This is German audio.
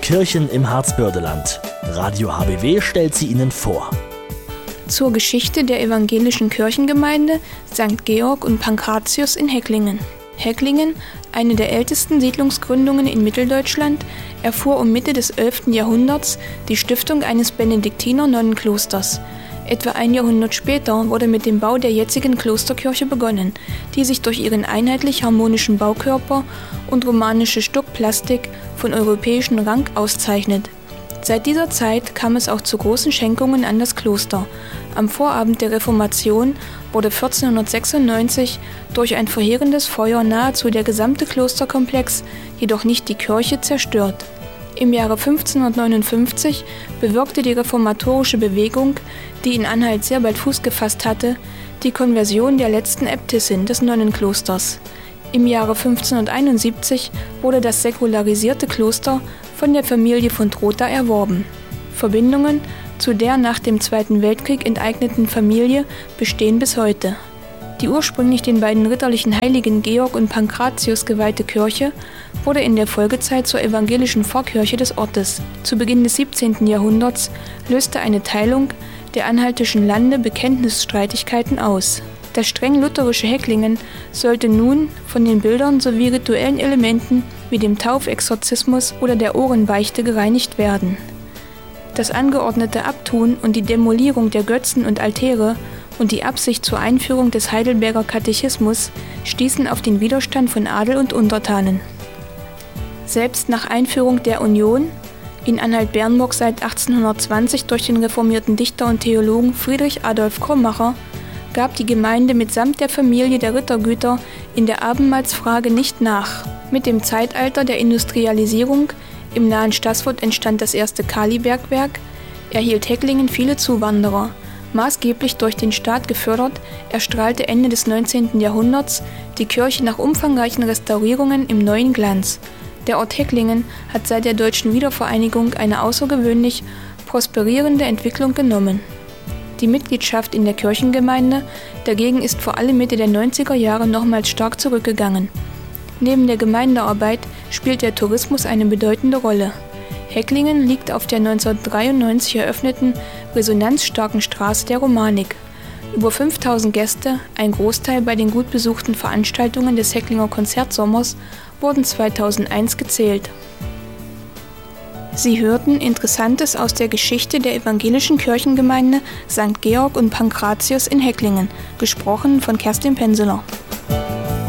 Kirchen im Harzbördeland. Radio HBW stellt sie Ihnen vor. Zur Geschichte der evangelischen Kirchengemeinde St. Georg und Pankratius in Hecklingen. Hecklingen, eine der ältesten Siedlungsgründungen in Mitteldeutschland, erfuhr um Mitte des 11. Jahrhunderts die Stiftung eines Benediktiner-Nonnenklosters. Etwa ein Jahrhundert später wurde mit dem Bau der jetzigen Klosterkirche begonnen, die sich durch ihren einheitlich harmonischen Baukörper und romanische Stuckplastik von europäischem Rang auszeichnet. Seit dieser Zeit kam es auch zu großen Schenkungen an das Kloster. Am Vorabend der Reformation wurde 1496 durch ein verheerendes Feuer nahezu der gesamte Klosterkomplex, jedoch nicht die Kirche, zerstört. Im Jahre 1559 bewirkte die reformatorische Bewegung, die in Anhalt sehr bald Fuß gefasst hatte, die Konversion der letzten Äbtissin des Nonnenklosters. Im Jahre 1571 wurde das säkularisierte Kloster von der Familie von Trotha erworben. Verbindungen zu der nach dem Zweiten Weltkrieg enteigneten Familie bestehen bis heute. Die ursprünglich den beiden ritterlichen Heiligen Georg und Pankratius geweihte Kirche wurde in der Folgezeit zur evangelischen Pfarrkirche des Ortes. Zu Beginn des 17. Jahrhunderts löste eine Teilung der anhaltischen Lande Bekenntnisstreitigkeiten aus. Das streng lutherische Hecklingen sollte nun von den Bildern sowie rituellen Elementen wie dem Taufexorzismus oder der Ohrenbeichte gereinigt werden. Das angeordnete Abtun und die Demolierung der Götzen und Altäre und die Absicht zur Einführung des Heidelberger Katechismus stießen auf den Widerstand von Adel und Untertanen. Selbst nach Einführung der Union, in Anhalt-Bernburg seit 1820 durch den reformierten Dichter und Theologen Friedrich Adolf Krummacher, gab die Gemeinde mitsamt der Familie der Rittergüter in der Abendmahlsfrage nicht nach. Mit dem Zeitalter der Industrialisierung im nahen Staßfurt entstand das erste Kalibergwerk, erhielt Hecklingen viele Zuwanderer. Maßgeblich durch den Staat gefördert, erstrahlte Ende des 19. Jahrhunderts die Kirche nach umfangreichen Restaurierungen im neuen Glanz. Der Ort Hecklingen hat seit der deutschen Wiedervereinigung eine außergewöhnlich prosperierende Entwicklung genommen. Die Mitgliedschaft in der Kirchengemeinde dagegen ist vor allem Mitte der 90er Jahre nochmals stark zurückgegangen. Neben der Gemeindearbeit spielt der Tourismus eine bedeutende Rolle. Hecklingen liegt auf der 1993 eröffneten resonanzstarken Straße der Romanik. Über 5000 Gäste, ein Großteil bei den gut besuchten Veranstaltungen des Hecklinger Konzertsommers, wurden 2001 gezählt. Sie hörten Interessantes aus der Geschichte der evangelischen Kirchengemeinde St. Georg und Pankratius in Hecklingen, gesprochen von Kerstin Penseler.